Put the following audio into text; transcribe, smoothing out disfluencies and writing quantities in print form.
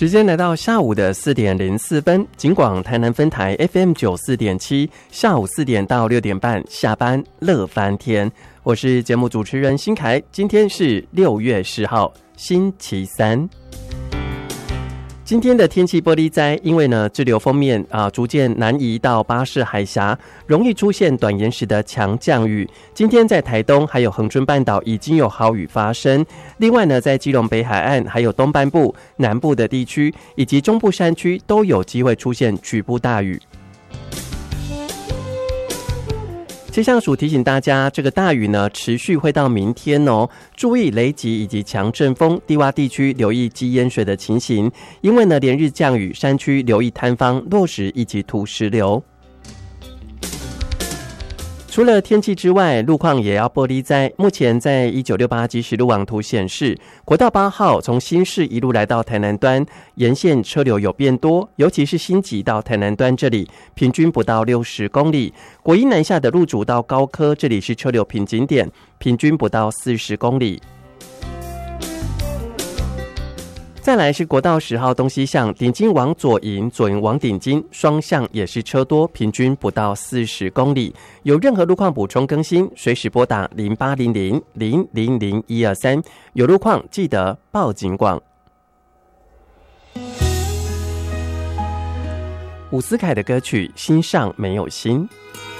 时间来到下午的4点04分，警广台南分台 FM 94.7，下午4点到6点半下班乐翻天，我是节目主持人新凯。今天是6月10号，星期三。今天的天气玻璃灾，因为呢滞留锋面逐渐南移到巴士海峡，容易出现短延时的强降雨。今天在台东还有恒春半岛已经有豪雨发生。另外呢，在基隆北海岸还有东半部、南部的地区以及中部山区都有机会出现局部大雨。气象署提醒大家，这个大雨呢持续会到明天哦，注意雷击以及强阵风，低洼地区留意积淹水的情形，因为呢连日降雨，山区留意坍方、落石以及土石流。除了天气之外，路况也要玻璃灾。目前在1968即时路网图显示，国道8号从新市一路来到台南端，沿线车流有变多，尤其是新集到台南端这里，平均不到60公里。国一南下的路主到高科，这里是车流瓶颈点，平均不到40公里。再来是国道10号东西向顶金往左营，左营往顶金，双向也是车多，平均不到40公里。有任何路况补充更新，随时拨打0800-000-123，有路况记得报警广。伍思凯的歌曲《心上没有心》。